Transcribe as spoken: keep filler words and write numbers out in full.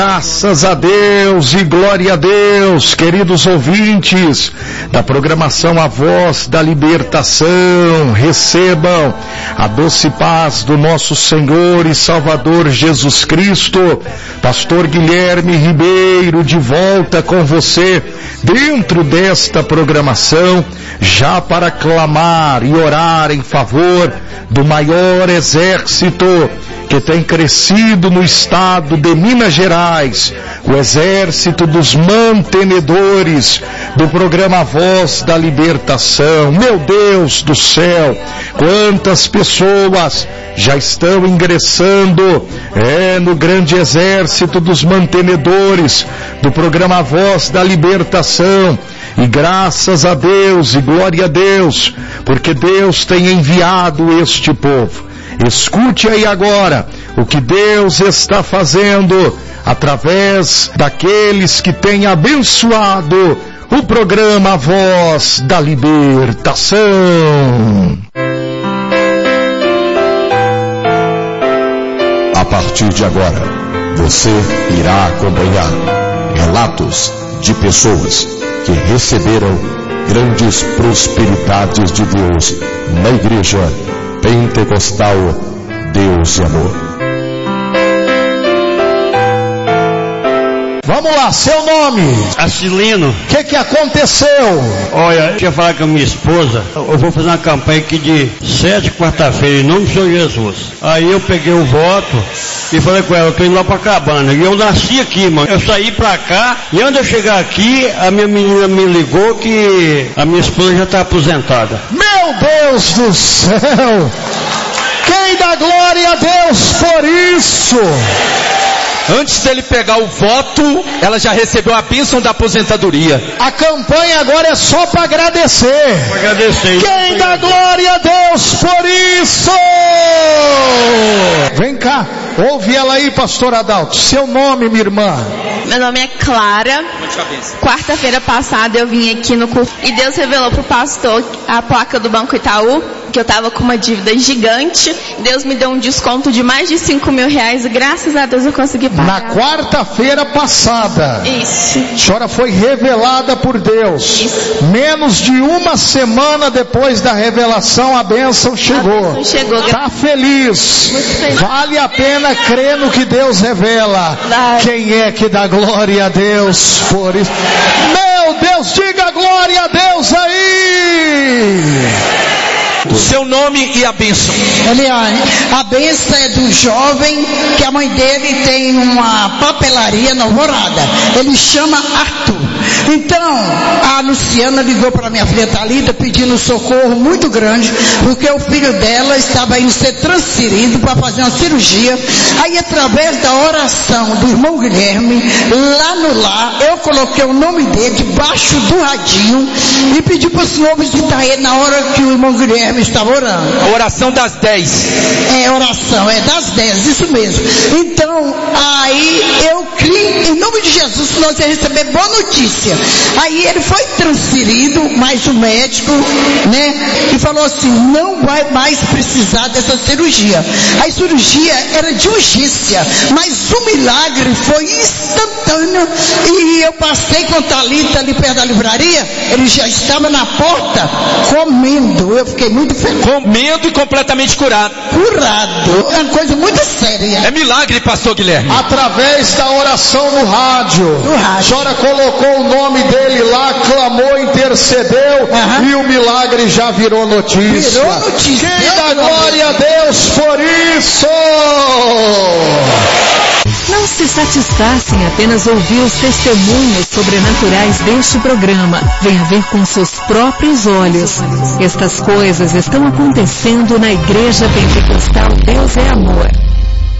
Graças a Deus e glória a Deus, queridos ouvintes da programação A Voz da Libertação, recebam a doce paz do nosso Senhor e Salvador Jesus Cristo. Pastor Guilherme Ribeiro de volta com você dentro desta programação, já para clamar e orar em favor do maior exército que tem crescido no estado de Minas Gerais, o exército dos mantenedores do programa Voz da Libertação. Meu Deus do céu, quantas pessoas já estão ingressando é, no grande exército dos mantenedores do programa Voz da Libertação. E graças a Deus e glória a Deus, porque Deus tem enviado este povo. Escute aí agora o que Deus está fazendo através daqueles que têm abençoado o programa Voz da Libertação. A partir de agora, você irá acompanhar relatos de pessoas que receberam grandes prosperidades de Deus na igreja Pentecostal Deus e Amor. Vamos lá, seu nome? Acilino. O que que aconteceu? Olha, eu ia falar com a minha esposa, eu vou fazer uma campanha aqui de sete quarta-feira, em nome do Senhor Jesus. Aí eu peguei o voto e falei com ela, eu tô indo lá pra Cabana. E eu nasci aqui, mano. Eu saí pra cá, e antes de eu chegar aqui, a minha menina me ligou que a minha esposa já tá aposentada. Meu Deus do céu! Quem dá glória a Deus por isso? Antes dele pegar o voto, ela já recebeu a bênção da aposentadoria. A campanha agora é só para agradecer. Pra agradecer. Quem dá glória a Deus por isso? Vem cá, ouve ela aí, pastor Adalto. Seu nome, minha irmã? Meu nome é Clara. Quarta-feira passada eu vim aqui no culto e Deus revelou pro pastor a placa do Banco Itaú, que eu tava com uma dívida gigante. Deus me deu um desconto de mais de cinco mil reais e graças a Deus eu consegui pagar. Na quarta-feira passada. Isso. A senhora foi revelada por Deus. Isso. Menos de uma semana depois da revelação, a bênção chegou. A bênção chegou. Tá feliz. Muito feliz. Vale a pena crer no que Deus revela. Vai. Quem é que dá glória a Deus por isso? Meu Deus, diga glória a Deus aí! Seu nome e a bênção. Eliane, a bênção é do jovem que a mãe dele tem uma papelaria na Alvorada. Ele chama Arthur. Então, a Luciana ligou para minha filha Thalita pedindo socorro muito grande, porque o filho dela estava indo ser transferido para fazer uma cirurgia. Aí, através da oração do irmão Guilherme, lá no lar, eu coloquei o nome dele debaixo do radinho e pedi para o senhor visitar ele na hora que o irmão Guilherme estava orando. A oração das dez. É, oração, é das dez, isso mesmo. Então, aí eu criei, em nome de Jesus, que nós ia receber boa notícia. Aí ele foi transferido, mas o médico, né, e falou assim, não vai mais precisar dessa cirurgia. A cirurgia era de urgência, mas o milagre foi instantâneo. E eu passei com a Thalita ali perto da livraria, ele já estava na porta comendo. Eu fiquei muito feliz. Comendo e completamente curado. Curado. É uma coisa muito séria. É milagre, pastor Guilherme. Através da oração no rádio, No rádio. a senhora colocou o nome dele lá, clamou, intercedeu, Aham. e o milagre já virou notícia. Virou notícia. Quem Deus dá do glória a Deus por isso? Não se satisfaça em apenas ouvir os testemunhos sobrenaturais deste programa. Venha ver com seus próprios olhos. Estas coisas estão acontecendo na Igreja Pentecostal Deus é Amor.